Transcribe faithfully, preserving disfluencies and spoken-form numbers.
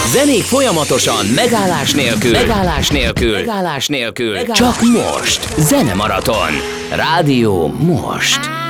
Zenék folyamatosan, megállás nélkül, megállás nélkül, megállás nélkül, csak most. Zenemaraton. Rádió most.